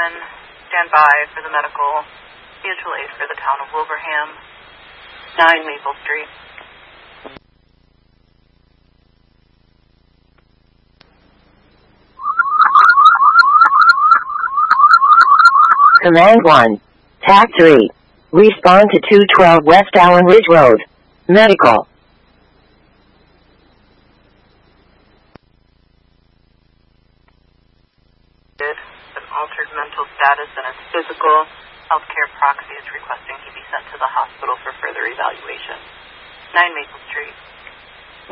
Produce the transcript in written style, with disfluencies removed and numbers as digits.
stand by for the medical. Mutual aid for the town of Wilbraham, 9 Maple Street. Command 1. TAC 3. Respond to 212 West Allen Ridge Road. Medical. An altered mental status and its physical. Healthcare proxy is requesting he be sent to the hospital for further evaluation. 9 Maple Street.